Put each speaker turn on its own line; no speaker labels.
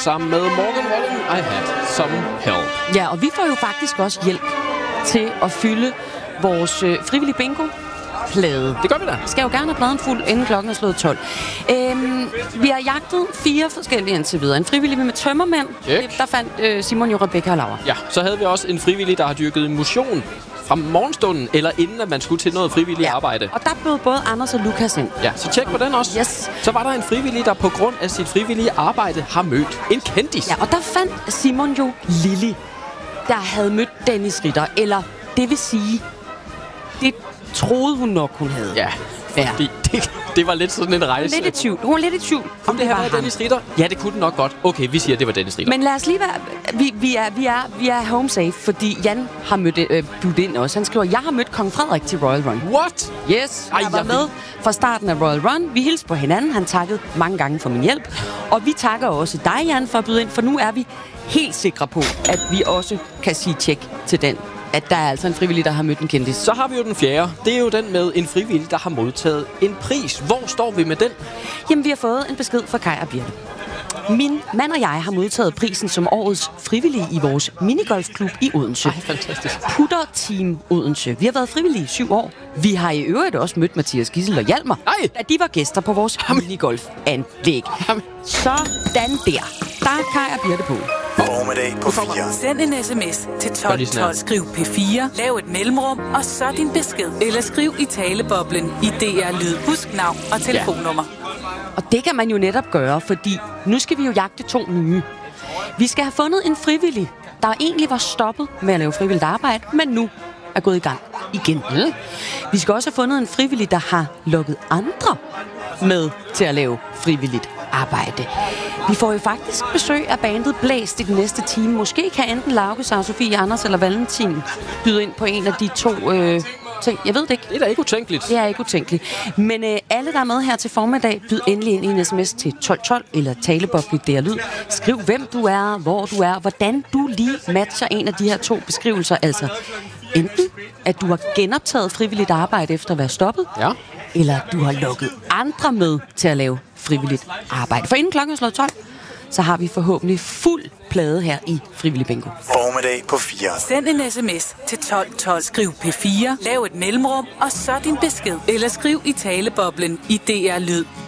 sammen med Morgan Wallen, I Had Some Help.
Ja, og vi får jo faktisk også hjælp til at fylde vores frivillige bingo-plade.
Det gør vi da.
Vi skal jo gerne have pladen fuld, inden klokken er slået 12. Vi har jagtet 4 forskellige indtil videre. En frivillig med tømmermænd. Der fandt Simon jo Rebecca og Laura.
Ja, så havde vi også en frivillig, der har dyrket motion fra morgenstunden, eller inden at man skulle til noget frivilligt arbejde.
Og der bød både Anders og Lukas ind.
Ja, så tjek på den også.
Yes.
Så var der en frivillig, der på grund af sit frivillige arbejde har mødt en kendis.
Ja, og der fandt Simon jo Lili, der havde mødt Dennis Ritter. Eller det vil sige, det troede hun nok, hun havde.
Ja, fordi det var lidt sådan en rejse.
Lidt i tvivl. Hun var lidt i tvivl.
Om det her var Dennis Ritter? Ja, det kunne den nok godt. Okay, vi siger, at det var Dennis Ritter.
Men lad os lige være... Vi er home safe, fordi Jan har mødt budt ind også. Han skriver, jeg har mødt Kong Frederik til Royal Run.
What?
Yes, jeg var med fra starten af Royal Run. Vi hilste på hinanden. Han takkede mange gange for min hjælp. Og vi takker også dig, Jan, for at byde ind, for nu er vi helt sikre på, at vi også kan sige tjek til den. At der er altså en frivillig, der har mødt en kendis.
Så har vi jo den fjerde. Det er jo den med en frivillig, der har modtaget en pris. Hvor står vi med den?
Jamen, vi har fået en besked fra Kaj og Birte. Min mand og jeg har modtaget prisen som årets frivillige i vores minigolfklub i Odense.
Ej, fantastisk.
Putter Team Odense. Vi har været frivillige i 7 år. Vi har i øvrigt også mødt Mathias Gissel og Hjalmar, da de var gæster på vores minigolfanlæg. Sådan der. Der er Kaj og Birte på.
Formiddag på 4.
Send en sms til 1212. Skriv P4. Lav et mellemrum, og så din besked. Eller skriv i taleboblen i DR Lyd. Husk navn og telefonnummer.
Og det kan man jo netop gøre, fordi nu skal vi jo jagte 2 nye. Vi skal have fundet en frivillig, der egentlig var stoppet med at lave frivilligt arbejde, men nu er gået i gang igen. Vi skal også have fundet en frivillig, der har lukket andre med til at lave frivilligt arbejde. Vi får jo faktisk besøg af bandet Blæst i den næste time. Måske kan enten Lauke, Sara-Sofie, Anders eller Valentin byde ind på en af de 2 ting. Jeg ved det ikke.
Det er da ikke utænkeligt.
Det er ikke utænkeligt. Men alle, der er med her til formiddag, byd endelig ind i en sms til 1212 eller taleboble DR Lyd. Skriv, hvem du er, hvor du er, hvordan du lige matcher en af de her 2 beskrivelser. Altså enten, at du har genoptaget frivilligt arbejde efter at være stoppet, eller at du har lukket andre med til at lave frivilligt arbejde. For inden klokken er slået 12, så har vi forhåbentlig fuld plade her i Frivillig Bingo.
Formiddag på 4.
Send en sms til 1212. Skriv P4. Lav et mellemrum, og så din besked. Eller skriv i taleboblen i DR Lyd.